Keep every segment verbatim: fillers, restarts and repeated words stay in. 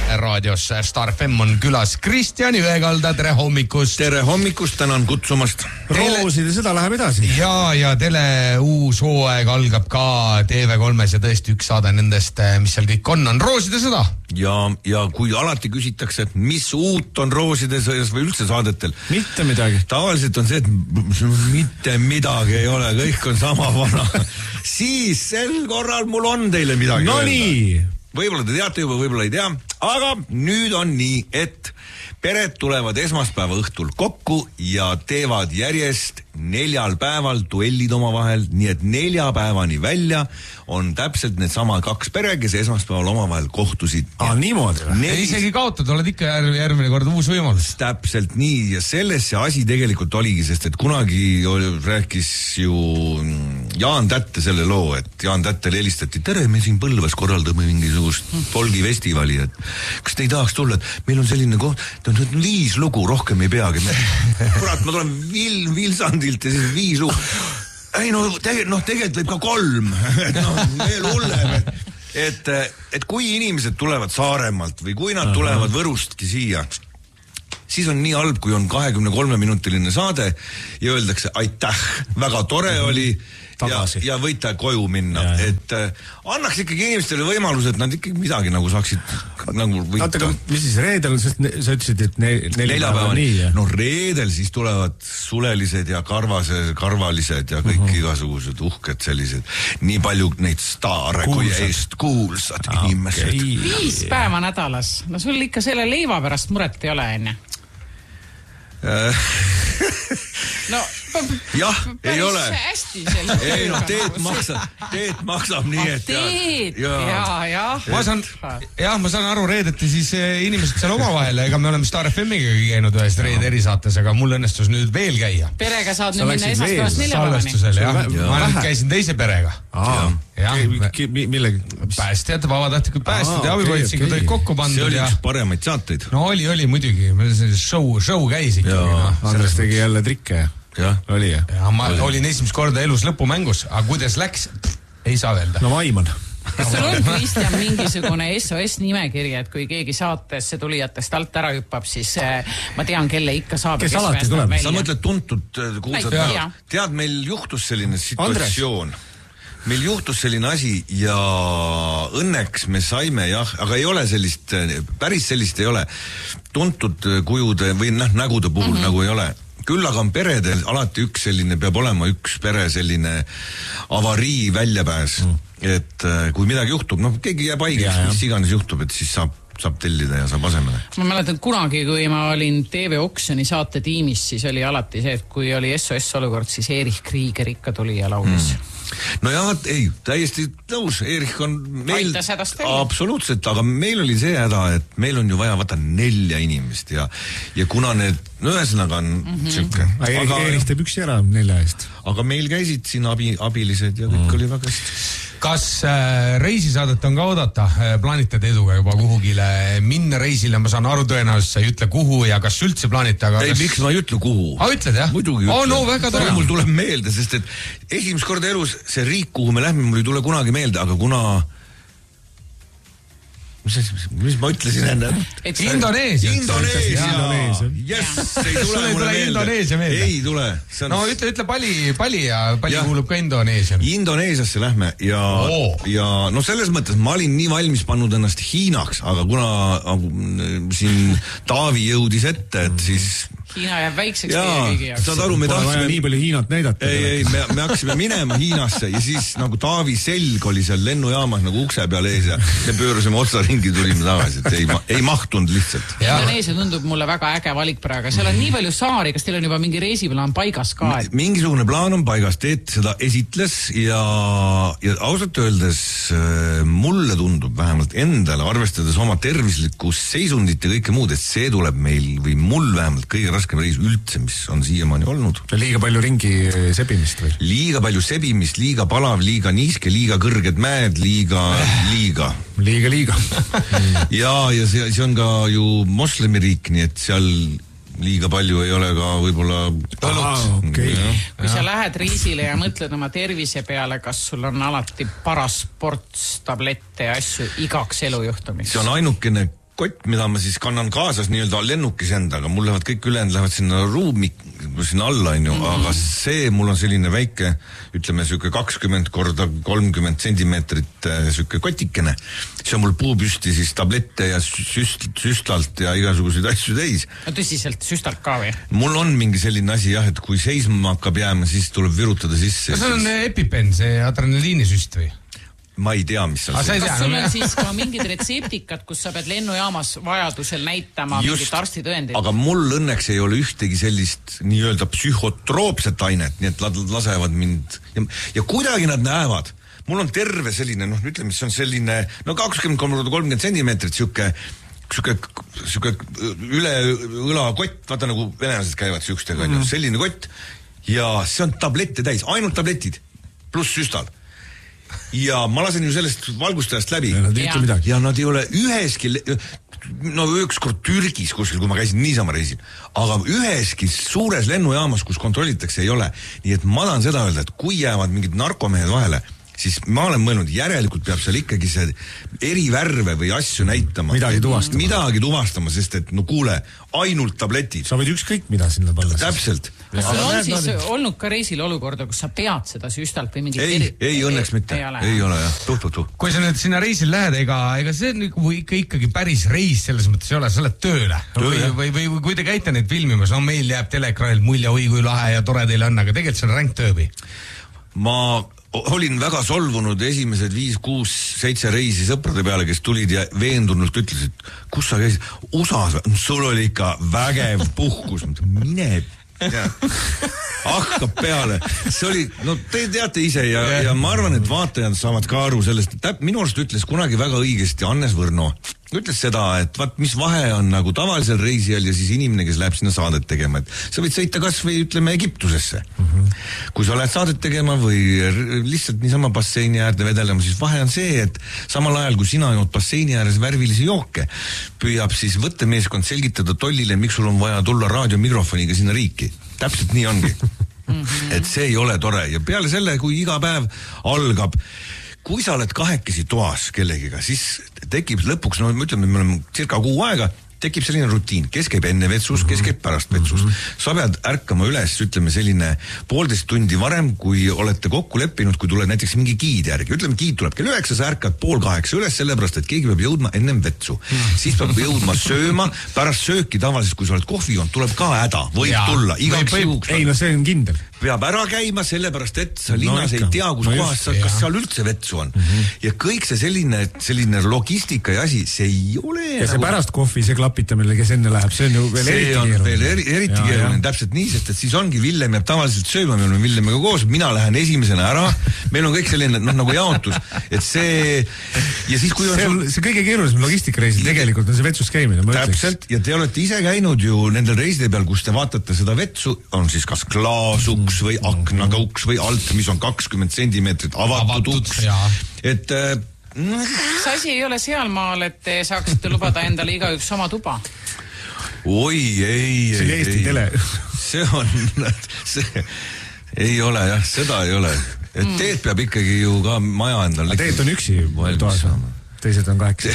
raadios Star F M on külas Kristjan Jõekalda, tere hommikust! Tere hommikust, tänan kutsumast! Rooside sõda läheb edasi. Ja, ja tele uus hooaeg algab ka T V kolmes ja tõesti üks saade nendest, mis seal kõik on, on Rooside sõda. Ja, ja kui alati küsitakse, et mis uut on Rooside sõjas või üldse saadetel. Mitte midagi. Tavaliselt on see, et mitte midagi ei ole, kõik on sama vana. Siis sel korral mul on teile midagi. No nii. Võib-olla te teate juba, võib-olla ei tea, aga nüüd on nii, et pered tulevad esmaspäeva õhtul kokku ja teevad järjest neljal päeval duellid oma vahel, nii et nelja päevani välja on täpselt need sama kaks pere, kes esmaspäeval oma vahel kohtusid. Ah, niimoodi või? Nelis... Isegi kaotad, oled ikka järgmine kord uus võimalus. Täpselt nii, ja selles see asi tegelikult oligi, sest et kunagi oli, rääkis ju Jaan Tätte selle loo, et Jaan Tättele helistati, tere, me siin Põlvas korraldame mingisugust folgifestivali, et kas te ei tahaks tulla, et meil on selline koht, ta on viis lugu, rohkem ei peagi. Kurat, ma tulen vil, Vilsandilt ja siis viis lugu. Ei no, tege, no tegelikult võib ka kolm, et noh, veel hullem, et, et, et kui inimesed tulevad Saaremaalt või kui nad tulevad Võrustki siia, siis on nii halb, kui on kahekümne kolme minutiline saade ja öeldakse aitäh, väga tore oli ja, ja võite koju minna, ja, ja. et äh, annaks ikkagi inimestele võimaluse, et nad ikkagi midagi nagu saaksid nagu võita. Oota, mis siis reedel, sest ne, sa ütlesid, et ne, neljapäeva nii, ja? No reedel siis tulevad sulelised ja karvase, karvalised ja kõik uh -huh. igasugused uhked sellised, nii palju neid staare kui eest kuulsad ah, inimesed. Okay. Viis päeva nädalas, no sul ikka selle leiva pärast muret ei ole, enne? No, jah, ei ole. Hästi ei no, teed maksab, teed maksab nii, et teed, ja, ja. Ma saan, jah, ma saan aru, reedeti siis inimesed seal oma vahel, ega me oleme Star F M-iga käinud ühest reede erisaates, aga mul õnnestus nüüd veel käia. Perega saad nüüd minna esmaspäevast neljapäevani. Jah, ma nüüd käisin teise perega. Aa, millega? Päästjad, vabatahtlikud päästjad ja abipolitsikud olid kokku pandud. See oli üks paremaid saateid. No oli, oli muidugi, show, show käis ikkagi. Andres tegi jälle trikke. Ja. Oli ja? Ja ma oli. olin esimest korda elus lõpumängus, aga kuidas läks, pff, ei saa öelda. No vaiman. Kas sul on, Kristjan, mingisugune S O S nimekiri, et kui keegi saatesse tulijatest alt ära hüppab, siis äh, ma tean, kelle ikka saab. Kes alati tuleb? Sa mõtled tuntud kuulsad. Tead, meil juhtus selline situatsioon. Andres. Meil juhtus selline asi ja õnneks me saime, jah, aga ei ole sellist, päris sellist ei ole. Tuntud kujude või noh, nägude puhul mm -hmm. nagu ei ole. Küll aga on peredel alati üks selline, peab olema üks pere selline avarii väljapääs, mm. et kui midagi juhtub, noh, keegi jääb haigeks, mis iganes juhtub, et siis saab, saab tellida ja saab asemele. Ma mäletan kunagi, kui ma olin T V Oksjoni saate tiimis, siis oli alati see, et kui oli S O S olukord, siis Erich Krieger ikka tuli ja laulis. Mm. No jah, ei, täiesti tõus, Erich on meil, aitas hädast välja. Absoluutselt, aga meil oli see häda, et meil on ju vaja võtta nelja inimest ja, ja kuna need, no ühesõnaga on mm -hmm. siuke. Aga Erich teeb üksi ära nelja eest. Aga meil käisid siin abi, abilised ja kõik mm. oli väga hästi. Kas äh, reisisaadet on ka oodata? Äh, plaanitad eduga juba kuhugile minna reisile? Ma saan aru tõenäoliselt, sa ei ütle kuhu ja kas üldse plaanite, aga ei, kas... miks ma ei ütle kuhu? A, ütled, jah? Muidugi ütle. Oh, no, väga tore. Mul tuleb meelde, sest et esimest korda elus see riik, kuhu me lähme, mul ei tule kunagi meelde, aga kuna... Mis, mis ma ütlesin enne? Indoneesia. Indoneesia. Yes, ei tule mulle meelde. Ei tule. On... No ütle, ütle Pali, Pali ja Pali ja. Kuulub ka Indoneesia. Indoneesiasse lähme ja, oh. ja no selles mõttes ma olin nii valmis pannud ennast Hiinaks, aga kuna siin Taavi jõudis ette, et siis... Hiina jääb väikseks teie kõigi jaoks. Saad aru, me tahtsime... nii palju Hiinat näidata. Ei, ei, me, me hakkasime minema Hiinasse ja siis nagu Taavi selg oli seal lennujaamas nagu ukse peal ees ja me pöörusime otsa ringi, tulime tagasi, et ei, ei mahtunud lihtsalt. Indoneesia tundub mulle väga äge valik praegu. Seal on nii palju saari, kas teil on juba mingi reisiplaan paigas ka? Et... Mingisugune plaan on paigas, teed seda esitles ja, ja ausalt öeldes mulle tundub vähemalt endale, arvestades oma tervislikku seisundit ja kõike muud, et see tuleb meil või mul vähemalt kõige raskem reis üldse, mis on siiamaani olnud. Liiga palju ringi sebimist või? Liiga palju sebimist, liiga palav, liiga niiske, liiga kõrged mäed, liiga, liiga. Liiga, liiga. ja, ja see, see on ka ju moslemiriik, nii et seal liiga palju ei ole ka võib-olla ah, okay. Kui ja. Sa lähed reisile ja mõtled oma tervise peale, kas sul on alati parasports, tablette ja asju igaks elujuhtumiks? See on ainukene kott, mida ma siis kannan kaasas nii-öelda lennukis endaga, mul lähevad kõik ülejäänud lähevad sinna ruumi, sinna alla, on ju, mm. aga see, mul on selline väike, ütleme, süke kakskümmend korda kolmkümmend sentimeetrit süke kotikene, see on mul puupüsti siis tablette ja süst, süstlalt ja igasuguseid asju täis. No tõsiselt, süstalt ka või? Mul on mingi selline asi jah, et kui seisma hakkab jääma, siis tuleb virutada sisse. Kas see on EpiPen, see adrenaliinisüst või? Ma ei tea, mis seal kas tea, sul on siis ka mingid retseptikad, kus sa pead lennujaamas vajadusel näitama Just, mingit arstitõendit? Aga mul õnneks ei ole ühtegi sellist nii-öelda psühhotroopset ainet, nii et nad lasevad mind ja, ja kuidagi nad näevad. Mul on terve selline, noh, ütleme, see on selline, no kakskümmend kolmkümmend sentimeetrit siuke, siuke, siuke üle õlakott, vaata nagu venelased käivad siukstega, mm. selline kott ja see on tablette täis, ainult tabletid, pluss süstal. Ja ma lasen ju sellest valgustajast läbi. Ja nad ei ütle midagi. Ja nad ei ole üheski, no ükskord Türgis kuskil, kui ma käisin niisama reisin, aga üheski suures lennujaamas, kus kontrollitakse, ei ole. Nii et ma tahan seda öelda, et kui jäävad mingid narkomehed vahele, siis ma olen mõelnud, järelikult peab seal ikkagi see eri värve või asju näitama. Midagi tuvastama. Midagi tuvastama, sest et no kuule, ainult tabletid. Sa võid ükskõik mida sinna panna. Täpselt. Kas sul on siis nad... olnud ka reisil olukorda, kus sa pead seda süstalt või mingit... Ei, eri... ei õnneks mitte. Ei ole, ei ole jah. Tuh, tuh, tuh. Kui sa nüüd sinna reisil lähed, ega, ega see nagu ikka, ikkagi päris reis selles mõttes ei ole, sa oled tööle. Töö, või, või, või, või kui te käite neid filmimas, no meil jääb teleekraanilt mulje, oi kui lahe ja tore teile on, aga tegelikult see on ränk tööbi. Ma olin väga solvunud esimesed viis, kuus, seitse reisi sõprade peale, kes tulid ja veendunult ütlesid, kus sa käisid? U S A-s, sul oli ikka vägev puhkus. Mine hakkab peale. See oli, no te teate ise ja, ja ma arvan, et vaatajad saavad ka aru sellest, et minu arust ütles kunagi väga õigesti Hannes Võrno. Ütles seda, et vaat mis vahe on nagu tavalisel reisijal ja siis inimene, kes läheb sinna saadet tegema, et sa võid sõita kas või ütleme Egiptusesse. Mm-hmm. Kui sa lähed saadet tegema või lihtsalt niisama basseini äärde vedelema, siis vahe on see, et samal ajal kui sina jood basseini ääres värvilisi jooke, püüab siis võttemeeskond selgitada tollile, miks sul on vaja tulla raadiomikrofoniga sinna riiki. Täpselt nii ongi. Mm-hmm. Et see ei ole tore ja peale selle, kui iga päev algab, kui sa oled kahekesi toas kellegiga, siis tekib lõpuks, no ütleme, me oleme circa kuu aega, tekib selline rutiin, kes käib enne vetsus, kes käib pärast vetsus. Sa pead ärkama üles, ütleme selline poolteist tundi varem, kui olete kokku leppinud, kui tuleb näiteks mingi giid järgi. Ütleme, giid tuleb kell üheksa, sa ärkad pool kaheksa üles, sellepärast, et keegi peab jõudma ennem vetsu. Siis peab jõudma sööma, pärast sööki tavaliselt, kui sa oled kohvi joonud, tuleb ka häda, võib ja, tulla, igaks juhuks. Ei, no see on kindel. Peab ära käima, sellepärast, et sa linnas no, ei tea, kus no kohas sa, kas seal üldse vetsu on. Mm-hmm. Ja kõik see selline, selline logistika ja asi, see ei ole... Ja see pärast kohvi, see klapitamine, kes enne läheb, see on ju veel see eriti on keeruline. Veel eri, eriti keeruline, täpselt nii, sest et siis ongi Villem jääb tavaliselt sööma, me oleme Villemiga koos, mina lähen esimesena ära, meil on kõik selline, noh, nagu jaotus, et see... Ja siis, kui on see, sul... see kõige keerulisem logistikareisil tegelikult on see vetsus käimine, ma täpselt, ütleks. Ja te olete ise käinud ju nendel reiside peal, kus te vaatate seda vetsu, on siis kas klaasuks või akna uks või alt, mis on kakskümmend sentimeetrit avatud, avatud uks. Et äh, see asi ei ole sealmaal, et te saaksite lubada endale igaüks oma tuba. Oi, ei, see on ei, Eesti ei. Tele. See on, see ei ole jah, seda ei ole. Et mm. teed peab ikkagi ju ka maja endale. Teed on üksi toas, teised on kaheksa.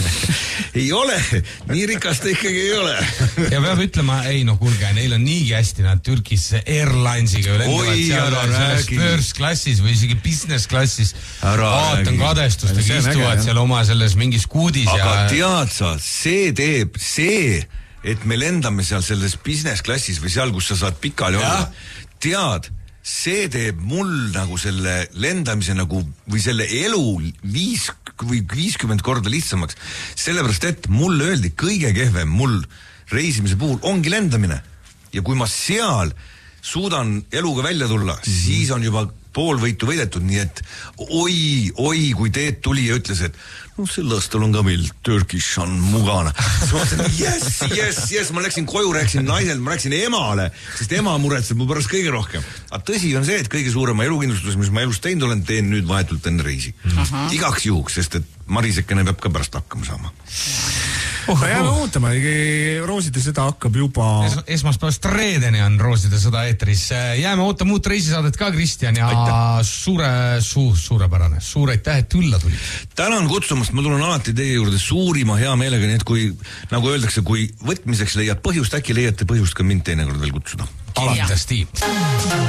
Ei ole, nii rikast ikkagi ei ole. Ja peab ütlema, ei no kuulge, neil on niigi hästi, nad Türgis Airlinesiga lendavad seal selles first klassis või isegi business klassis. Vaatan kadestust, kes istuvad seal oma selles mingis kuudis. Aga ja... tead sa, see teeb, see, et me lendame seal selles business klassis või seal, kus sa saad pikali olla, tead, see teeb mul nagu selle lendamise nagu või selle elu viis või viiskümmend korda lihtsamaks. Sellepärast, et mul öeldi kõige kehvem mul reisimise puhul ongi lendamine. Ja kui ma seal suudan eluga välja tulla, mm-hmm. siis on juba pool võitu võidetud, nii et oi, oi, kui teed tuli ja ütles, et no sel aastal on ka meil Turkish on mugana. Ma mõtlesin, yes, yes, yes, ma läksin koju, rääksin naisel, ma rääksin emale, sest ema muretseb mu pärast kõige rohkem. Aga tõsi on see, et kõige suurema elukindlustus, mis ma elust teinud olen, teen nüüd vahetult enne reisi. Uh-huh. Igaks juhuks, sest et Marisekene peab ka pärast hakkama saama. oh, jääme oh. ootama, Rooside sõda hakkab juba es, esmaspäevast reedeni on Rooside sõda eetris. Jääme ootama uut reisisaadet ka, Kristjan, ja aitäh. suure, suu, suurepärane, suur aitäh, et ülla tuli. Tänan kutsumast, ma tulen alati teie juurde suurima hea meelega, nii et kui, nagu öeldakse, kui võtmiseks leiab põhjust, äkki leiate põhjust ka mind teinekord veel kutsuda. Alates, Tiit.